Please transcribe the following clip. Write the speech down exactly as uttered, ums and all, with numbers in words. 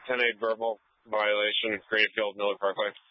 ten eight verbal violation, Creative Field, Miller Parkway.